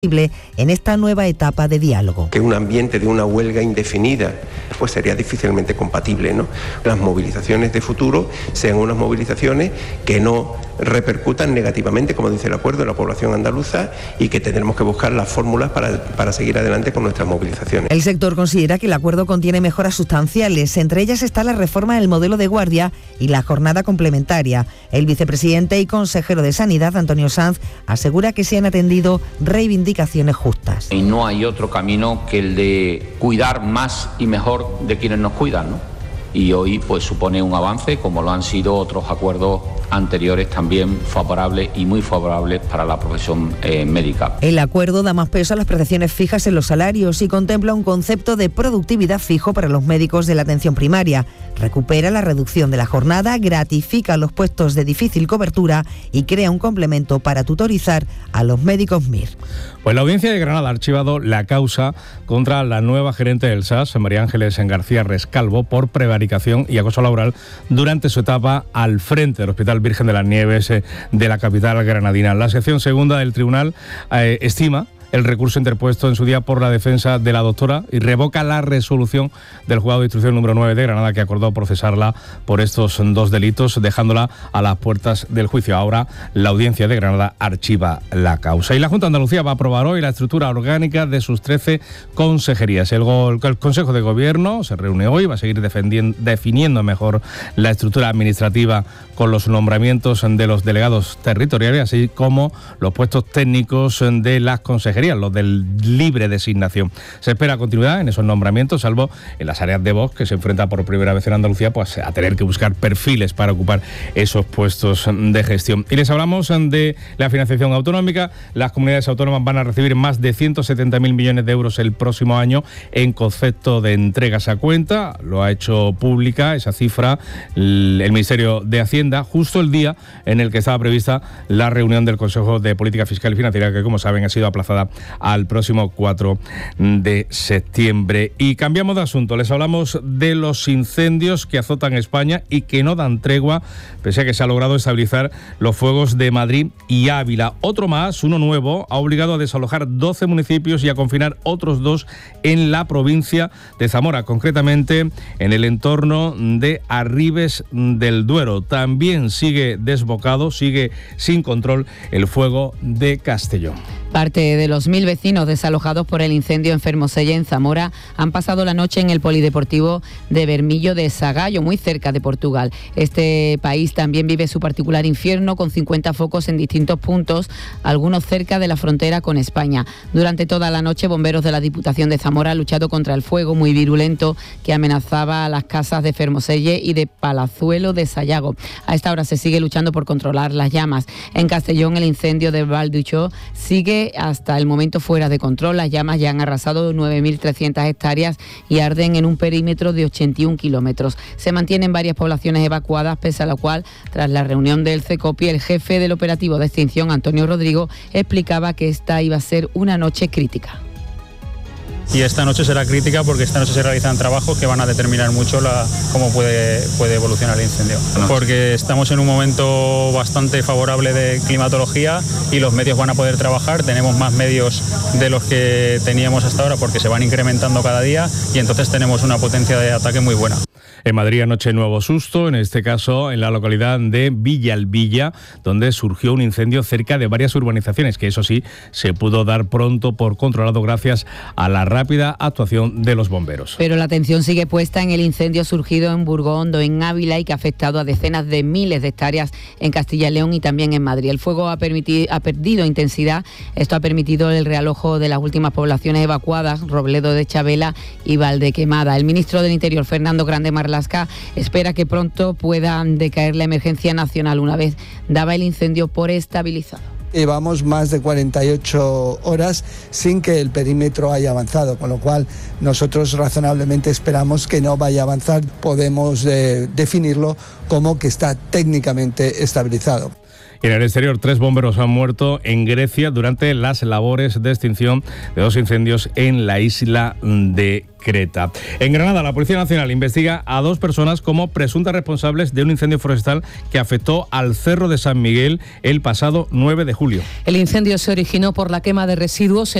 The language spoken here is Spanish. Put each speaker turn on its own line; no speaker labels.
en esta nueva etapa de diálogo.
Que un ambiente de una huelga indefinida pues sería difícilmente compatible, ¿no? Las movilizaciones de futuro sean unas movilizaciones que no repercutan negativamente, como dice el acuerdo, en la población andaluza, y que tendremos que buscar las fórmulas para seguir adelante con nuestras movilizaciones.
El sector considera que el acuerdo contiene mejoras sustanciales, entre ellas está la reforma del modelo de guardia y la jornada complementaria. El vicepresidente y consejero de Sanidad, Antonio Sanz, asegura que se han atendido reivindicaciones justas.
Y no hay otro camino que el de cuidar más y mejor de quienes nos cuidan, ¿no? Y hoy pues supone un avance, como lo han sido otros acuerdos anteriores también favorables y muy favorables para la profesión médica.
El acuerdo da más peso a las prestaciones fijas en los salarios y contempla un concepto de productividad fijo para los médicos de la atención primaria. Recupera la reducción de la jornada, gratifica los puestos de difícil cobertura y crea un complemento para tutorizar a los médicos MIR.
Pues la Audiencia de Granada ha archivado la causa contra la nueva gerente del SAS, María Ángeles García Rescalvo, por prevaricación y acoso laboral durante su etapa al frente del Hospital Virgen de las Nieves de la capital granadina. La sección segunda del tribunal estima el recurso interpuesto en su día por la defensa de la doctora y revoca la resolución del juzgado de instrucción número 9 de Granada, que acordó procesarla por estos dos delitos, dejándola a las puertas del juicio. Ahora la Audiencia de Granada archiva la causa. Y la Junta de Andalucía va a aprobar hoy la estructura orgánica de sus 13 consejerías. El Consejo de Gobierno se reúne hoy, va a seguir definiendo mejor la estructura administrativa con los nombramientos de los delegados territoriales, así como los puestos técnicos de las consejerías, los de libre designación. Se espera continuidad en esos nombramientos, salvo en las áreas de Vox, que se enfrenta por primera vez en Andalucía pues a tener que buscar perfiles para ocupar esos puestos de gestión. Y les hablamos de la financiación autonómica. Las comunidades autónomas van a recibir más de 170.000 millones de euros el próximo año en concepto de entregas a cuenta. Lo ha hecho pública esa cifra el Ministerio de Hacienda, justo el día en el que estaba prevista la reunión del Consejo de Política Fiscal y Financiera, que, como saben, ha sido aplazada al próximo 4 de septiembre. Y cambiamos de asunto. Les hablamos de los incendios que azotan España y que no dan tregua, pese a que se ha logrado estabilizar los fuegos de Madrid y Ávila. Otro más, uno nuevo, ha obligado a desalojar 12 municipios y a confinar otros 2 en la provincia de Zamora, concretamente en el entorno de Arribes del Duero. También sigue desbocado, sigue sin control el fuego de Castellón.
Parte de los 1.000 vecinos desalojados por el incendio en Fermoselle, en Zamora, han pasado la noche en el polideportivo de Bermillo de Sagallo, muy cerca de Portugal. Este país también vive su particular infierno, con 50 focos en distintos puntos, algunos cerca de la frontera con España. Durante toda la noche, bomberos de la Diputación de Zamora han luchado contra el fuego muy virulento que amenazaba a las casas de Fermoselle y de Palazuelo de Sayago. A esta hora se sigue luchando por controlar las llamas. En Castellón, el incendio de Valduchó sigue hasta el momento fuera de control. Las llamas ya han arrasado 9.300 hectáreas y arden en un perímetro de 81 kilómetros. Se mantienen varias poblaciones evacuadas, pese a lo cual, tras la reunión del CECOPI, el jefe del operativo de extinción, Antonio Rodrigo, explicaba que esta iba a ser una noche crítica.
Y esta noche será crítica porque esta noche se realizan trabajos que van a determinar mucho cómo puede evolucionar el incendio. Porque estamos en un momento bastante favorable de climatología y los medios van a poder trabajar. Tenemos más medios de los que teníamos hasta ahora porque se van incrementando cada día y entonces tenemos una potencia de ataque muy buena.
En Madrid anoche nuevo susto, en este caso en la localidad de Villalbilla, donde surgió un incendio cerca de varias urbanizaciones, que eso sí, se pudo dar pronto por controlado gracias a la rápida actuación de los bomberos.
Pero la atención sigue puesta en el incendio surgido en Burgondo, en Ávila, y que ha afectado a decenas de miles de hectáreas en Castilla y León y también en Madrid. El fuego ha perdido intensidad. Esto ha permitido el realojo de las últimas poblaciones evacuadas, Robledo de Chabela y Valdequemada. El ministro del Interior, Fernando Grande Marlaska, espera que pronto pueda decaer la emergencia nacional una vez daba el incendio por estabilizado.
Llevamos más de 48 horas sin que el perímetro haya avanzado, con lo cual nosotros razonablemente esperamos que no vaya a avanzar. Podemos definirlo como que está técnicamente estabilizado.
En el exterior, 3 bomberos han muerto en Grecia durante las labores de extinción de 2 incendios en la isla de Creta. En Granada, la Policía Nacional investiga a 2 personas como presuntas responsables de un incendio forestal que afectó al Cerro de San Miguel el pasado 9 de julio.
El incendio se originó por la quema de residuos